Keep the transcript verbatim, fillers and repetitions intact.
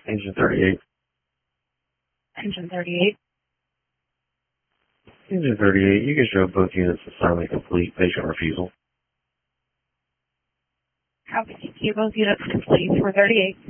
Engine thirty-eight. Engine thirty-eight. Engine thirty-eight, you can show both units assignment complete, patient refusal. Copy. Both units complete for thirty-eight.